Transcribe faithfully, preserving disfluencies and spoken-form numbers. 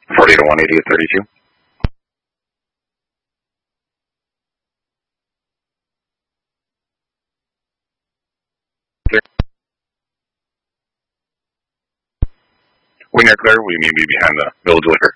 forty to one eighty at thirty-two. When you're clear, we mean be behind the village liquor.